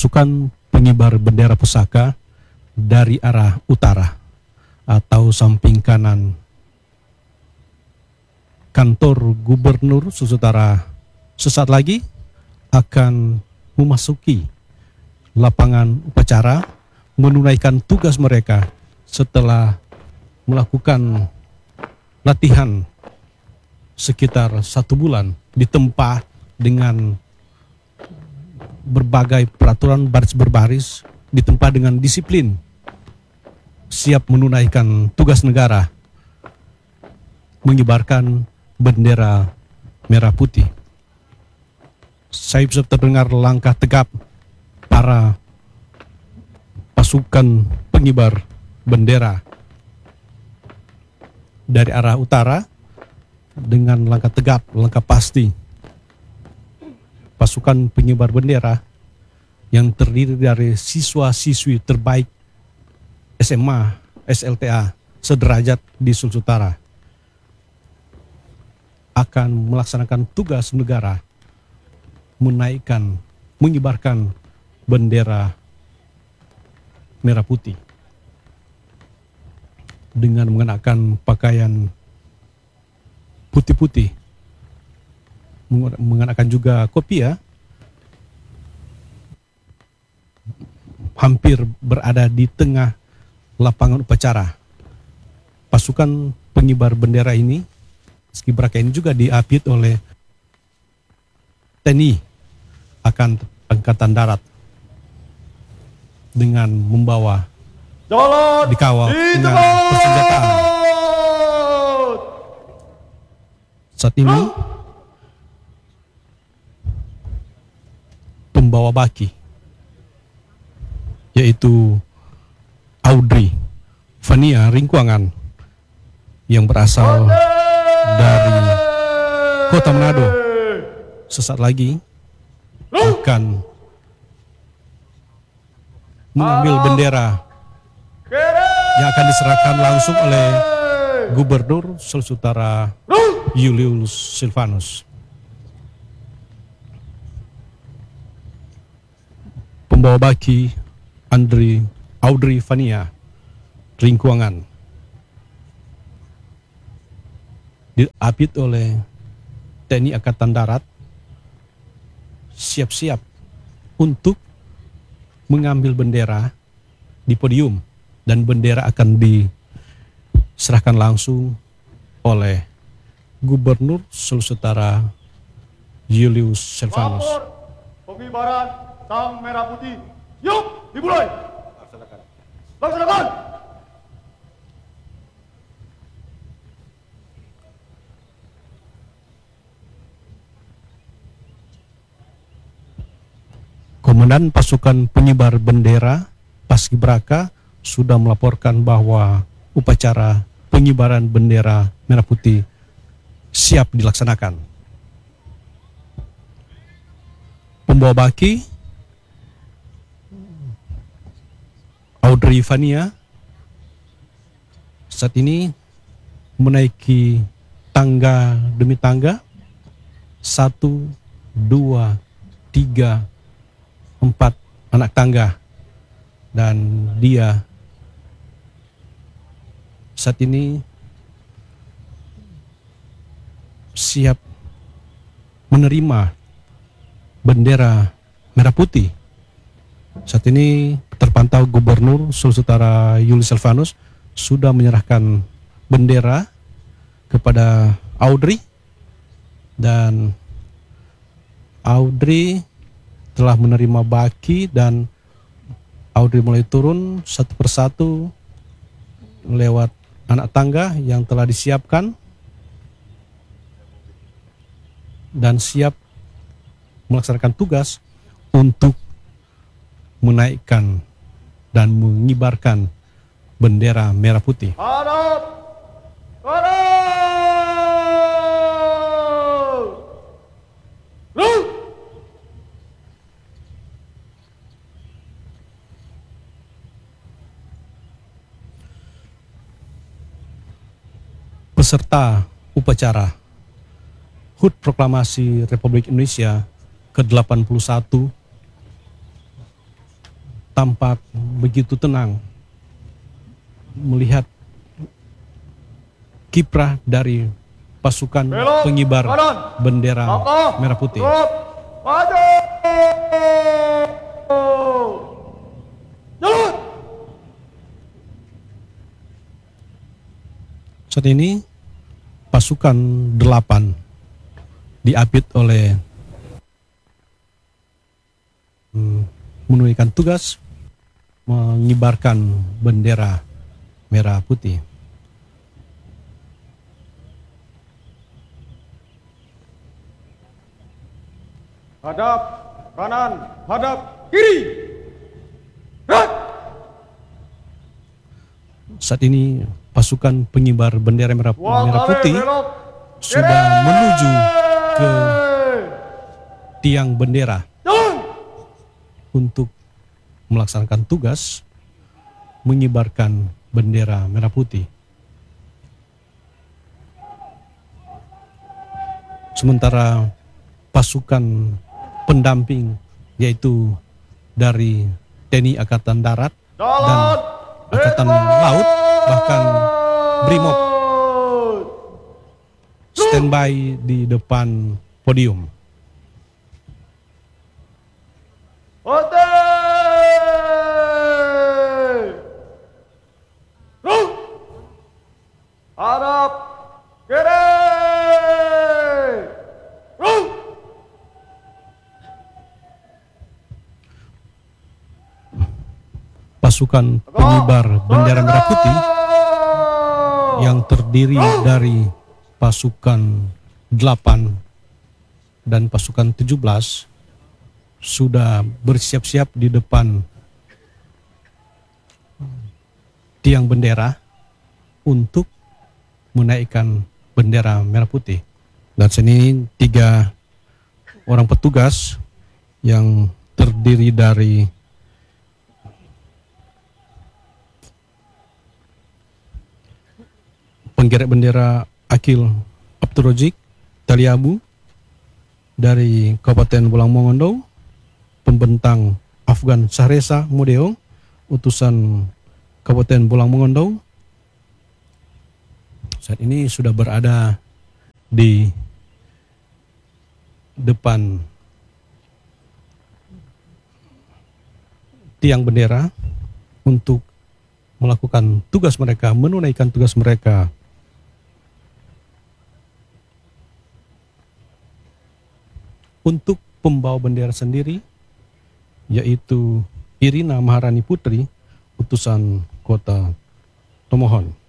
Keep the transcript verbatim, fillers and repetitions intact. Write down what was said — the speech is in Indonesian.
pasukan pengibar bendera pusaka dari arah utara atau samping kanan kantor gubernur Sulawesi Utara sesaat lagi akan memasuki lapangan upacara menunaikan tugas mereka setelah melakukan latihan sekitar satu bulan ditempa dengan berbagai peraturan baris berbaris, ditempa dengan disiplin, siap menunaikan tugas negara, mengibarkan bendera merah putih. Saya bisa terdengar langkah tegap para pasukan pengibar bendera dari arah utara dengan langkah tegap, langkah pasti. Pasukan pengibar bendera yang terdiri dari siswa-siswi terbaik S M A, S L T A, sederajat di Sulawesi Utara akan melaksanakan tugas negara menaikkan, mengibarkan bendera merah putih dengan mengenakan pakaian putih-putih, mengenakan juga kopiah, hampir berada di tengah lapangan upacara. Pasukan pengibar bendera ini, paskibraka ini juga diapit oleh T N I akan Angkatan Darat dengan membawa Jalan dikawal di dengan tempat. persenjataan. Saat ini pembawa baki yaitu Audrey Fania Ringkuangan yang berasal dari Kota Manado sesaat lagi akan mengambil bendera yang akan diserahkan langsung oleh Gubernur Sulawesi Utara Julius Silvanus. Pembawa baki Andri Audrey Fania Ringkuangan diapit oleh T N I Angkatan Darat, siap-siap untuk mengambil bendera di podium, dan bendera akan diserahkan langsung oleh Gubernur Sulawesi Utara Julius Silvanus. Lapor pengibaran sang merah putih. Yuk, dimulai. Laksanakan. Laksanakan. Komandan pasukan pengibar bendera Paskibraka sudah melaporkan bahwa upacara pengibaran bendera merah putih siap dilaksanakan. Pembawa baki Audrey Fania saat ini menaiki tangga demi tangga, satu, dua, tiga, empat anak tangga, dan dia saat ini siap menerima bendera merah putih. Saat ini terpantau Gubernur Sulawesi Utara Julius Silvanus sudah menyerahkan bendera kepada Audrey, dan Audrey telah menerima baki, dan Audrey mulai turun satu persatu lewat anak tangga yang telah disiapkan dan siap melaksanakan tugas untuk menaikkan dan mengibarkan bendera merah putih. Hadap. Hadap. Lu. Peserta upacara H U T Proklamasi Republik Indonesia ke delapan puluh satu tampak begitu tenang melihat kiprah dari pasukan Belok, pengibar kanan, bendera belakang, merah putih. terus, maju, jalan. Saat ini pasukan delapan diapit oleh hmm, menunaikan tugas mengibarkan bendera merah putih. Hadap kanan, hadap kiri. Gerak. Saat ini pasukan pengibar bendera merah, Dua merah kali putih belok. sudah Kiri. menuju ke tiang bendera Jalan. untuk melaksanakan tugas mengibarkan bendera merah putih. Sementara pasukan pendamping yaitu dari T N I Angkatan Darat dan Jalan. Angkatan Laut bahkan Brimob standby di depan podium. Oke. Terus. Hadap kiri. Terus. Pasukan pengibar bendera merah putih yang terdiri dari pasukan delapan dan pasukan tujuh belas sudah bersiap-siap di depan tiang bendera untuk menaikkan bendera merah putih. Dan sini tiga orang petugas yang terdiri dari penggerak bendera Akil Abdurojik Taliabu dari Kabupaten Bolang Mongondo, pembentang Afgan Sahresa Mudeong, utusan Kabupaten Bolang Mongondo, saat ini sudah berada di depan tiang bendera untuk melakukan tugas mereka, menunaikan tugas mereka. Untuk pembawa bendera sendiri, yaitu Irina Maharani Putri, utusan Kota Tomohon.